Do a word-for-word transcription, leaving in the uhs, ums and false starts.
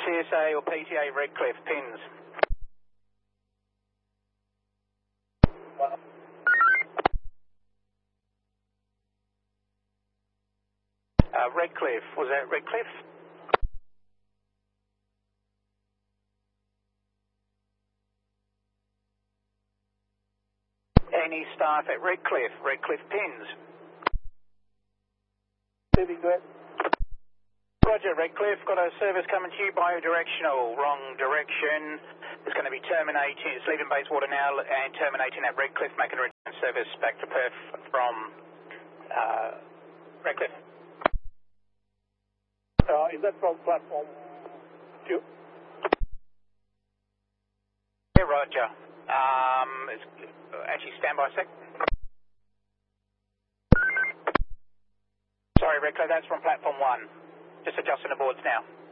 C S A or P T A Redcliffe, pins. Uh, Redcliffe, was that Redcliffe? Any staff at Redcliffe, Redcliffe pins. Moving to it. Roger, Redcliffe, got a service coming to you bidirectional, wrong direction. It's going to be terminating, it's leaving Bayswater now and terminating at Redcliffe, making a return service back to Perth from uh, Redcliffe. Uh, is that from platform two? Yeah, Roger. Um, it's, actually, stand by a sec. Sorry, Redcliffe, that's from platform one. Just adjusting the boards now.